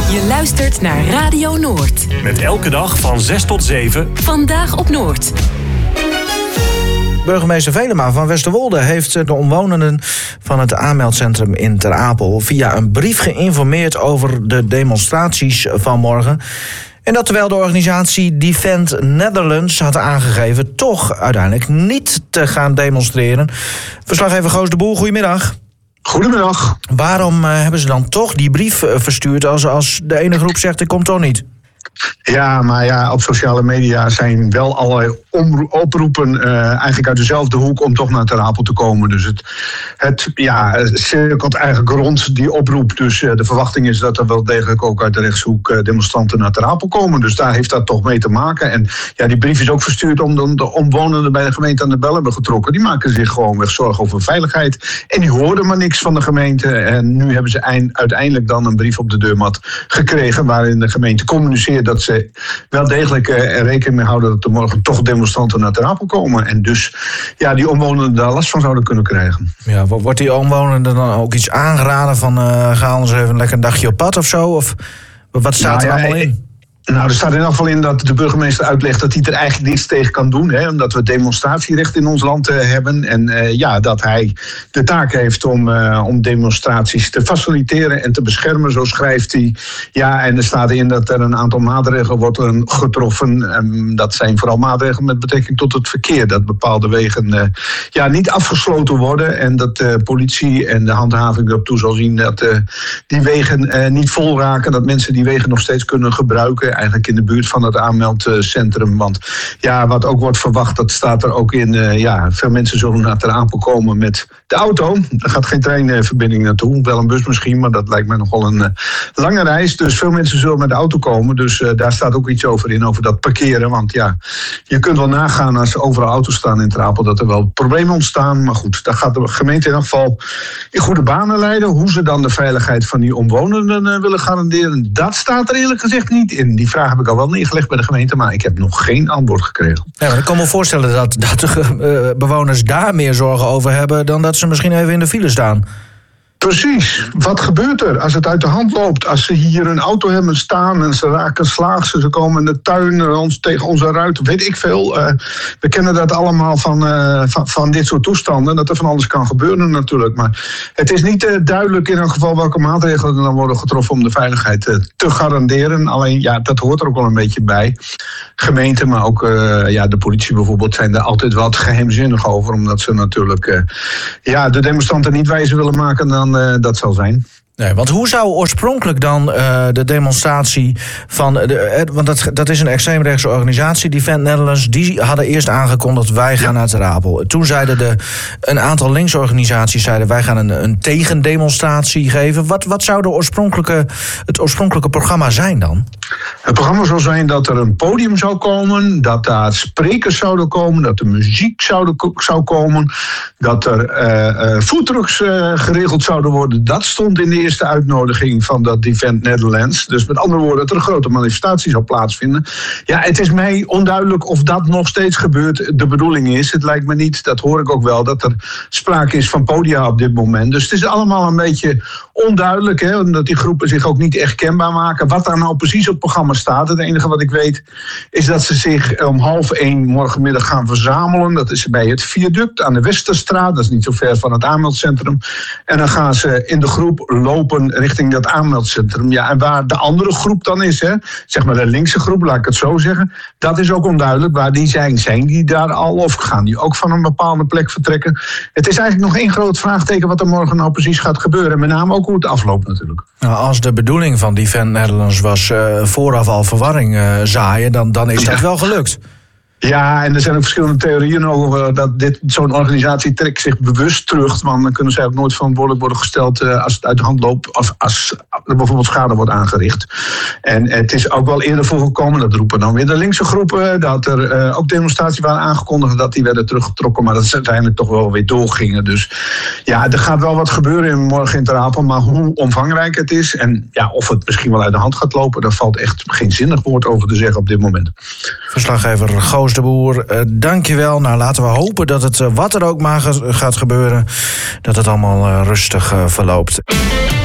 Je luistert naar Radio Noord. Met elke dag van 6 tot 7. Vandaag op Noord. Burgemeester Velema van Westerwolde heeft de omwonenden van het aanmeldcentrum in Ter Apel via een brief geïnformeerd over de demonstraties van morgen. En dat terwijl de organisatie Defend Netherlands had aangegeven toch uiteindelijk niet te gaan demonstreren. Verslaggever Goos de Boer, goedemiddag. Goedemiddag. Waarom hebben ze dan toch die brief verstuurd als de ene groep zegt ik kom toch niet? Ja, maar ja, op sociale media zijn wel allerlei oproepen eigenlijk uit dezelfde hoek om toch naar Ter Apel te komen. Dus het cirkelt eigenlijk rond die oproep. Dus de verwachting is dat er wel degelijk ook uit de rechtshoek demonstranten naar Ter Apel komen. Dus daar heeft dat toch mee te maken. En ja, die brief is ook verstuurd omdat de omwonenden bij de gemeente aan de bel hebben getrokken. Die maken zich gewoon weg zorgen over veiligheid. En die hoorden maar niks van de gemeente. En nu hebben ze uiteindelijk dan een brief op de deurmat gekregen waarin de gemeente communiceert dat ze wel degelijk er rekening mee houden dat er morgen toch demonstranten naar Ter Apel komen. En dus ja, die omwonenden daar last van zouden kunnen krijgen. Ja, wordt die omwonenden dan ook iets aangeraden van ga ons even lekker een dagje op pad of zo? Of wat staat er allemaal in? Nou, er staat in elk geval in dat de burgemeester uitlegt dat hij er eigenlijk niets tegen kan doen. Omdat we demonstratierecht in ons land hebben. En dat hij de taak heeft om demonstraties te faciliteren en te beschermen, zo schrijft hij. Ja, en er staat in dat er een aantal maatregelen worden getroffen. Dat zijn vooral maatregelen met betrekking tot het verkeer. Dat bepaalde wegen niet afgesloten worden. En dat de politie en de handhaving erop toe zal zien dat die wegen niet vol raken. Dat mensen die wegen nog steeds kunnen gebruiken. Eigenlijk in de buurt van het aanmeldcentrum. Want ja, wat ook wordt verwacht, dat staat er ook in. Veel mensen zullen naar Ter Apel komen met de auto. Er gaat geen treinverbinding naartoe. Wel een bus misschien, maar dat lijkt mij nogal een lange reis. Dus veel mensen zullen met de auto komen. Dus daar staat ook iets over in, over dat parkeren. Want ja, je kunt wel nagaan als er overal auto's staan in Ter Apel dat er wel problemen ontstaan. Maar goed, daar gaat de gemeente in elk geval in goede banen leiden. Hoe ze dan de veiligheid van die omwonenden willen garanderen, dat staat er eerlijk gezegd niet in. Die vraag heb ik al wel neergelegd bij de gemeente, maar ik heb nog geen antwoord gekregen. Ja, maar ik kan me voorstellen dat de bewoners daar meer zorgen over hebben dan dat ze misschien even in de file staan. Precies. Wat gebeurt er als het uit de hand loopt? Als ze hier een auto hebben staan en ze raken slaags, ze komen in de tuin tegen onze ruit, weet ik veel. We kennen dat allemaal van dit soort toestanden, dat er van alles kan gebeuren natuurlijk. Maar het is niet duidelijk in elk geval welke maatregelen er dan worden getroffen om de veiligheid te garanderen. Alleen ja, dat hoort er ook wel een beetje bij. Gemeenten, maar ook de politie bijvoorbeeld zijn daar altijd wat geheimzinnig over, omdat ze natuurlijk de demonstranten niet wijzer willen maken dan dat zal zijn. Nee, want hoe zou oorspronkelijk dan de demonstratie van want dat is een extreemrechtse organisatie, Defend Netherlands, die hadden eerst aangekondigd wij gaan naar Ter Apel. Toen zeiden een aantal linksorganisaties wij gaan een tegendemonstratie geven. Wat zou het oorspronkelijke programma zijn dan? Het programma zou zijn dat er een podium zou komen, dat daar sprekers zouden komen, dat er muziek zou komen, dat er foodtrucks geregeld zouden worden. Dat stond in de eerste uitnodiging van dat Defend Netherlands. Dus met andere woorden, dat er een grote manifestatie zou plaatsvinden. Ja, het is mij onduidelijk of dat nog steeds gebeurt. De bedoeling is, het lijkt me niet, dat hoor ik ook wel, dat er sprake is van podia op dit moment. Dus het is allemaal een beetje onduidelijk, omdat die groepen zich ook niet echt kenbaar maken. Wat daar nou precies op het programma staat. Het enige wat ik weet is dat ze zich om 12:30 morgenmiddag gaan verzamelen. Dat is bij het viaduct aan de Westerstraat. Dat is niet zo ver van het aanmeldcentrum. En dan gaan ze in de groep lopen richting dat aanmeldcentrum. Ja, en waar de andere groep dan is, zeg maar de linkse groep, laat ik het zo zeggen, dat is ook onduidelijk waar die zijn. Zijn die daar al of gaan die ook van een bepaalde plek vertrekken? Het is eigenlijk nog één groot vraagteken wat er morgen nou precies gaat gebeuren. En met name ook hoe het afloopt natuurlijk. Nou, als de bedoeling van Defend Netherlands was vooraf al verwarring zaaien, dan is dat wel gelukt. Ja, en er zijn ook verschillende theorieën over dat zo'n organisatie trekt zich bewust terug. Want dan kunnen zij ook nooit verantwoordelijk worden gesteld als het uit de hand loopt of als er bijvoorbeeld schade wordt aangericht. En het is ook wel eerder voorgekomen, dat roepen dan weer de linkse groepen, dat er ook demonstraties waren aangekondigd, dat die werden teruggetrokken, maar dat ze uiteindelijk toch wel weer doorgingen. Dus ja, er gaat wel wat gebeuren morgen in Ter Apel, maar hoe omvangrijk het is en ja, of het misschien wel uit de hand gaat lopen, daar valt echt geen zinnig woord over te zeggen op dit moment. Verslaggever Goos de Boer, dankjewel. Nou, laten we hopen dat het, wat er ook maar gaat gebeuren, dat het allemaal rustig verloopt.